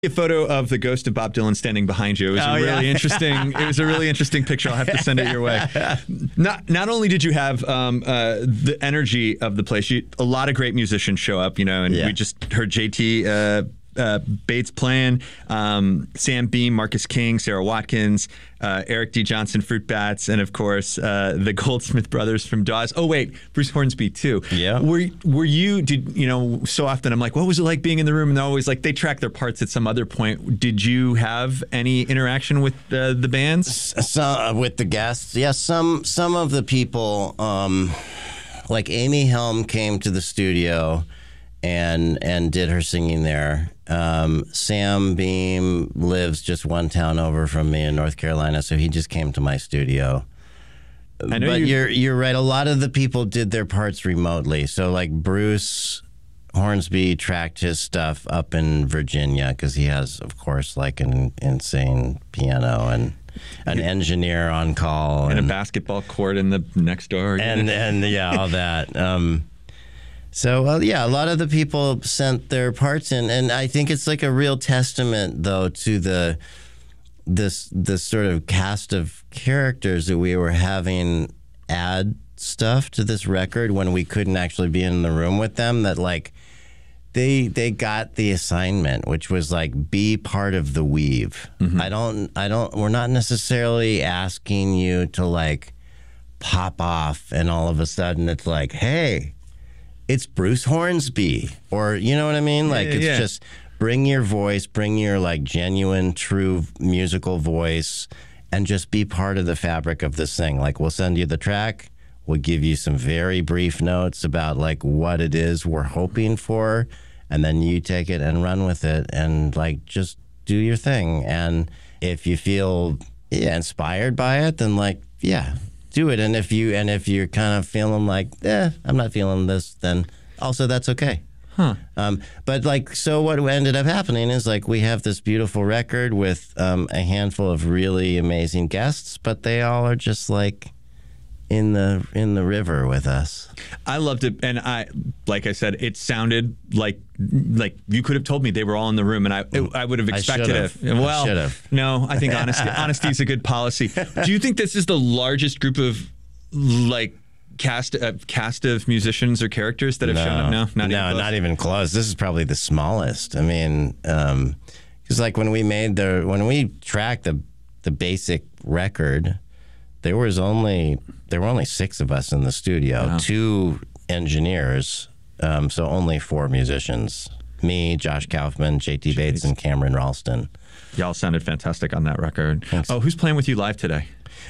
A photo of the ghost of Bob Dylan standing behind you. It was really interesting. It was a really interesting picture. I'll have to send it your way. Not only did you have the energy of the place, a lot of great musicians show up, and we just heard JT Bates playing, Sam Beam, Marcus King, Sarah Watkins, Eric D. Johnson, Fruit Bats, and of course the Goldsmith brothers from Dawes. Oh wait, Bruce Hornsby too. Yeah. Were you? So often I'm like, what was it like being in the room? And they're always like, they track their parts at some other point. Did you have any interaction with the bands? With the guests? Yeah, some of the people, like Amy Helm came to the studio and did her singing there. Sam Beam lives just one town over from me in North Carolina, so he just came to my studio. But you're right. A lot of the people did their parts remotely. So like Bruce Hornsby tracked his stuff up in Virginia because he has, of course, like an insane piano and an engineer on call and a basketball court in the next door and all that. So, a lot of the people sent their parts in, and I think it's like a real testament, though, to this sort of cast of characters that we were having add stuff to this record when we couldn't actually be in the room with them. That like they got the assignment, which was like be part of the weave. Mm-hmm. We're not necessarily asking you to like pop off, and all of a sudden it's like, hey, it's Bruce Hornsby, or you know what I mean? Like it's just bring your voice, bring your like genuine, true musical voice, and just be part of the fabric of this thing. Like we'll send you the track, we'll give you some very brief notes about like what it is we're hoping for, and then you take it and run with it and like just do your thing. And if you feel inspired by it, then like do it. And if you're kind of feeling like, I'm not feeling this, then also that's okay. Huh. But like, so what ended up happening is like we have this beautiful record with a handful of really amazing guests, but they all are just like in the river with us. I loved it, and like I said, it sounded like you could have told me they were all in the room, and I would have expected it. Well, should have. No, I think honesty is a good policy. Do you think this is the largest group of like cast of musicians or characters that have shown up? No, not even close. This is probably the smallest. I mean, because like when we tracked the basic record, there were only 6 of us in the studio, wow. 2 engineers, so only 4 musicians. Me, Josh Kaufman, JT Bates, and Cameron Ralston. Y'all sounded fantastic on that record. Thanks. Oh, who's playing with you live today?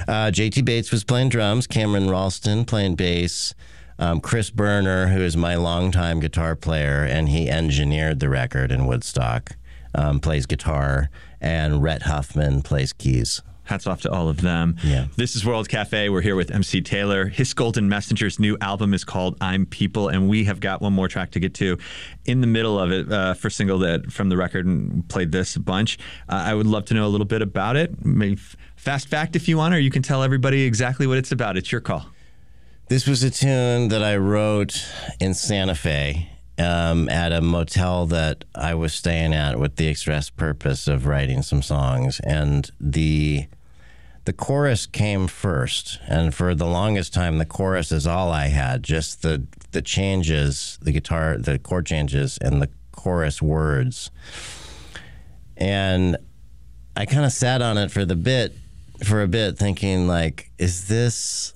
JT Bates was playing drums, Cameron Ralston playing bass, Chris Berner, who is my longtime guitar player, and he engineered the record in Woodstock, plays guitar, and Rhett Huffman plays keys. Hats off to all of them. Yeah. This is World Cafe. We're here with MC Taylor. His Golden Messenger's new album is called I'm People, and we have got one more track to get to. In the middle of it, first single from the record, and played this a bunch. I would love to know a little bit about it. Maybe fast fact if you want, or you can tell everybody exactly what it's about. It's your call. This was a tune that I wrote in Santa Fe at a motel that I was staying at with the express purpose of writing some songs. And the chorus came first. And for the longest time, the chorus is all I had, just the changes, the chord changes, and the chorus words. And I kind of sat on it for a bit, thinking like, is this,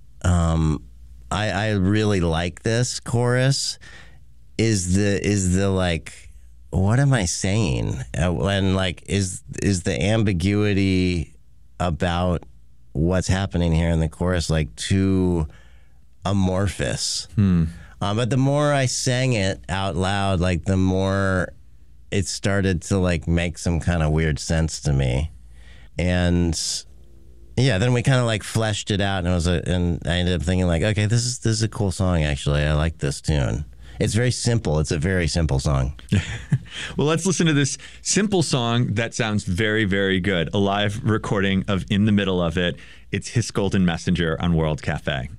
I really like this chorus. Is the like, what am I saying? And like, is the ambiguity about what's happening here in the chorus like too amorphous? But the more I sang it out loud, like the more it started to like make some kind of weird sense to me. And then we kind of like fleshed it out, and I ended up thinking like, okay, this is a cool song actually. I like this tune. It's very simple. It's a very simple song. Well, let's listen to this simple song that sounds very, very good. A live recording of In the Middle of It. It's His Golden Messenger on World Cafe.